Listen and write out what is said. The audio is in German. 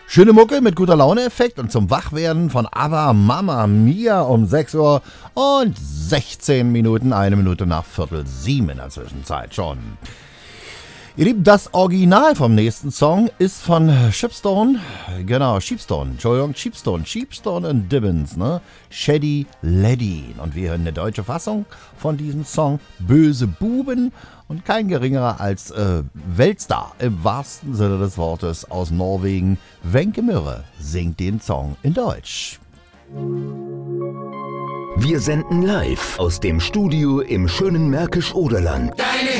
Schöne Mucke mit guter Laune-Effekt und zum Wachwerden von ABBA Mamma Mia um 6 Uhr und 16 Minuten, 1 Minute nach 6:45 in der Zwischenzeit schon. Ihr Lieben, das Original vom nächsten Song ist von Sheepstone and Dibbons, ne? Shady Lady. Und wir hören eine deutsche Fassung von diesem Song, Böse Buben. Und kein geringerer als Weltstar im wahrsten Sinne des Wortes aus Norwegen, Wenche Myrre, singt den Song in Deutsch. Wir senden live aus dem Studio im schönen Märkisch-Oderland.